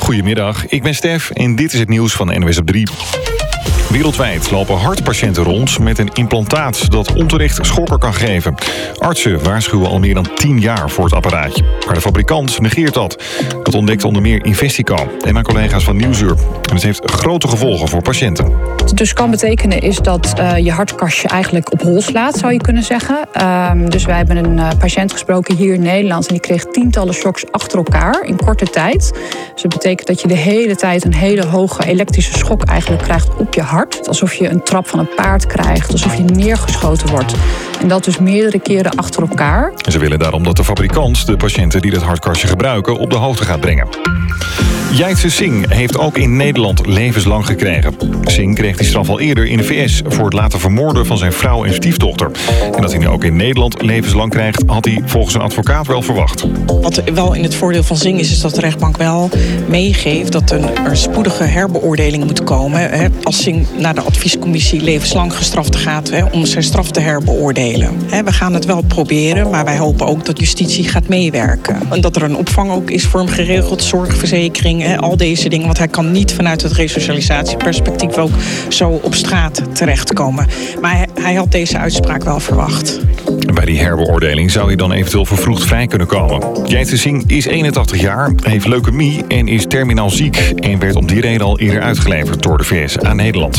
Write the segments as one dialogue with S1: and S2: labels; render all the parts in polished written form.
S1: Goedemiddag, ik ben Stef en dit is het nieuws van NOS op 3. Wereldwijd lopen hartpatiënten rond met een implantaat dat onterecht schokken kan geven. Artsen waarschuwen al meer dan 10 jaar voor het apparaatje. Maar de fabrikant negeert dat. Dat ontdekt onder meer Investico en mijn collega's van Nieuwsuur. En het heeft grote gevolgen voor patiënten.
S2: Wat het dus kan betekenen is dat je hartkastje eigenlijk op hol slaat, zou je kunnen zeggen. Dus wij hebben een patiënt gesproken hier in Nederland en die kreeg tientallen shocks achter elkaar in korte tijd. Dus dat betekent dat je de hele tijd een hele hoge elektrische schok eigenlijk krijgt op je hart. Alsof je een trap van een paard krijgt, alsof je neergeschoten wordt. En dat dus meerdere keren achter elkaar.
S1: En ze willen daarom dat de fabrikant de patiënten die het hartkastje gebruiken op de hoogte gaat brengen. Jaytse Singh heeft ook in Nederland levenslang gekregen. Singh kreeg die straf al eerder in de VS voor het laten vermoorden van zijn vrouw en stiefdochter. En dat hij nu ook in Nederland levenslang krijgt, had hij volgens een advocaat wel verwacht.
S3: Wat wel in het voordeel van Singh is dat de rechtbank wel meegeeft dat er een spoedige herbeoordeling moet komen. Als Singh naar de adviescommissie levenslang gestraft gaat om zijn straf te herbeoordelen. We gaan het wel proberen, maar wij hopen ook dat justitie gaat meewerken. En dat er een opvang ook is voor hem geregeld, zorgverzekering, al deze dingen. Want hij kan niet vanuit het resocialisatieperspectief ook zo op straat terechtkomen. Maar hij had deze uitspraak wel verwacht.
S1: Bij die herbeoordeling zou hij dan eventueel vervroegd vrij kunnen komen. Jaytse Singh is 81 jaar, heeft leukemie en is terminaal ziek. En werd om die reden al eerder uitgeleverd door de VS aan Nederland.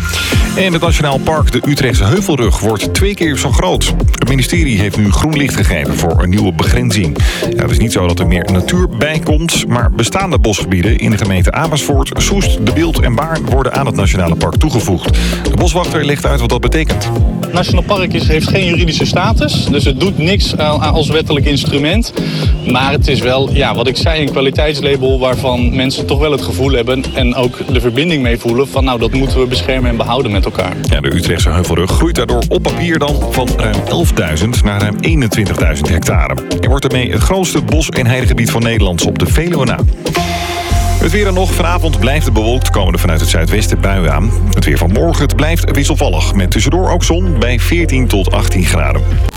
S1: En het Nationaal Park de Utrechtse Heuvelrug wordt 2 keer zo groot. Het ministerie heeft nu groen licht gegeven voor een nieuwe begrenzing. Ja, het is niet zo dat er meer natuur bij komt, maar bestaande bosgebieden in de gemeente Amersfoort, Soest, De Bilt en Baarn worden aan het Nationale Park toegevoegd. De boswachter legt uit wat dat betekent.
S4: Het Nationaal Park heeft geen juridische status, dus het doet niks als wettelijk instrument. Maar het is wel, wat ik zei, een kwaliteitslabel waarvan mensen toch wel het gevoel hebben en ook de verbinding mee voelen van dat moeten we beschermen en behouden met elkaar.
S1: Ja, de Utrechtse Heuvelrug groeit daardoor op papier dan van ruim 11.000 naar ruim 21.000 hectare. En wordt ermee het grootste bos- en heidegebied van Nederland op de Veluwe na. Het weer dan nog. Vanavond blijft het bewolkt. Komen er vanuit het zuidwesten buien aan. Het weer van morgen blijft wisselvallig. Met tussendoor ook zon bij 14 tot 18 graden.